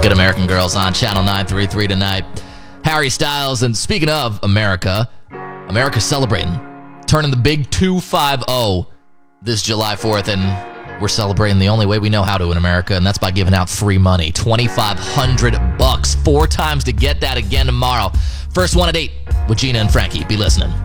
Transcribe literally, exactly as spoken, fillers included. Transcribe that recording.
Good American Girls on Channel nine thirty-three tonight. Harry Styles, and speaking of America, America's celebrating, turning the big two five oh this July fourth, and we're celebrating the only way we know how to in America, and that's by giving out free money. twenty-five hundred bucks, four times to get that again tomorrow. First one at eight with Gina and Frankie. Be listening.